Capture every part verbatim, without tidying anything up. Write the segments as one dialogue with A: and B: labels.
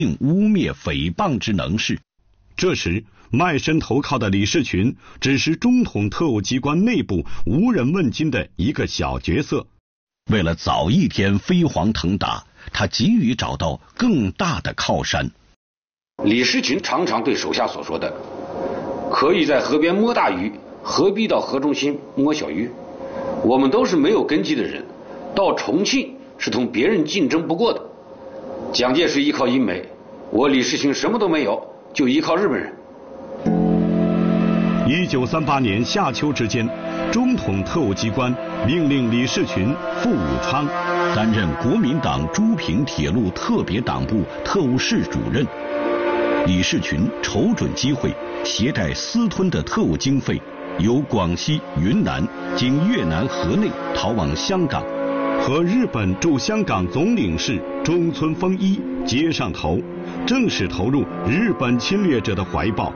A: 污蔑诽谤之能事。这时卖身投靠的李士群只是中统特务机关内部无人问津的一个小角色。为了早一天飞黄腾达，他急于找到更大的靠山。
B: 李士群常常对手下所说的可以在河边摸大鱼，何必到河中心摸小鱼。我们都是没有根基的人，到重庆是同别人竞争不过的。蒋介石依靠英美，我李士群什么都没有，就依靠日本人。
A: 一九三八年夏秋之间，中统特务机关命令李士群、傅武昌担任国民党诸平铁路特别党部特务室主任。李士群瞅准机会，携带私吞的特务经费，由广西、云南经越南河内逃往香港，和日本驻香港总领事中村丰一接上头，正式投入日本侵略者的怀抱。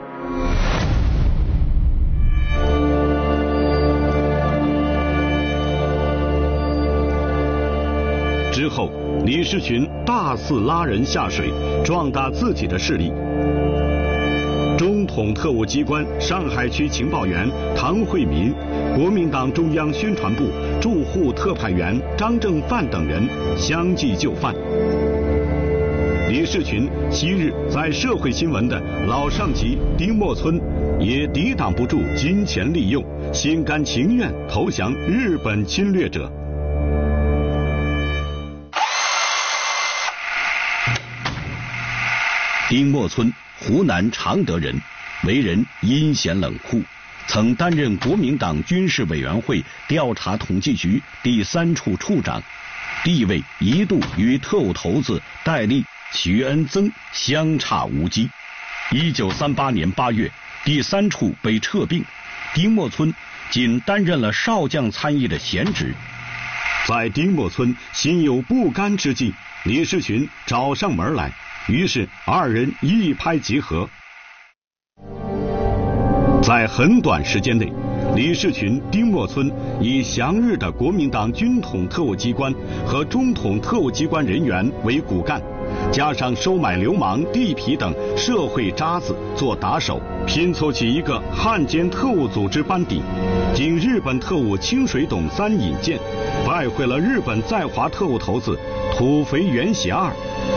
A: 之后，李士群大肆拉人下水，壮大自己的势力。中统特务机关上海区情报员唐惠民、国民党中央宣传部驻沪特派员张正范等人相继就范。李士群昔日在社会新闻的老上级丁默村也抵挡不住金钱利用，心甘情愿投降日本侵略者。丁默村，湖南常德人，为人阴险冷酷，曾担任国民党军事委员会调查统计局第三处处长，地位一度与特务头子戴笠、徐恩曾相差无几。一九三八年八月，第三处被撤并，丁默村仅担任了少将参议的闲职。在丁默村心有不甘之际，李士群找上门来，于是二人一拍即合。在很短时间内，李士群、丁默村以降日的国民党军统特务机关和中统特务机关人员为骨干，加上收买流氓、地痞等社会渣子做打手，拼凑起一个汉奸特务组织班底。经日本特务清水董三引荐，拜会了日本在华特务头子土肥原协二。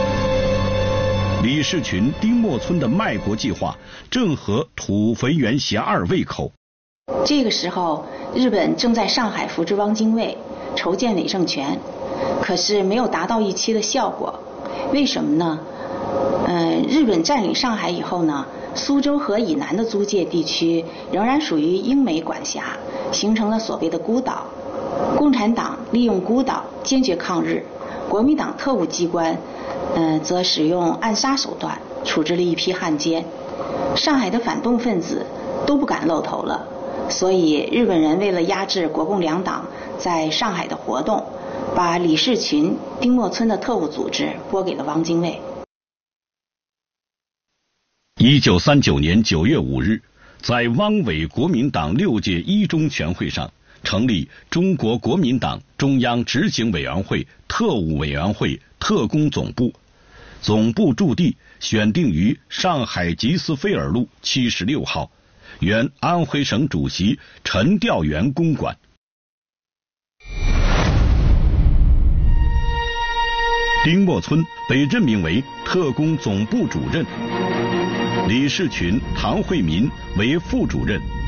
A: 李士群、丁默村的卖国计划正合土肥原协二胃口。
C: 这个时候，日本正在上海扶植汪精卫，筹建伪政权，可是没有达到预期的效果。为什么呢？嗯，日本占领上海以后呢，苏州河以南的租界地区仍然属于英美管辖，形成了所谓的孤岛。共产党利用孤岛坚决抗日，国民党特务机关嗯、呃，则使用暗杀手段处置了一批汉奸。上海的反动分子都不敢露头了，所以日本人为了压制国共两党在上海的活动，把李士群、丁默村的特务组织拨给了汪精卫。
A: 一九三九年九月五日，在汪伪国民党六届一中全会上，成立中国国民党中央执行委员会特务委员会特工总部，总部驻地选定于上海吉斯菲尔路七十六号，原安徽省主席陈调元公馆。丁默村被任命为特工总部主任，李士群、唐惠民为副主任，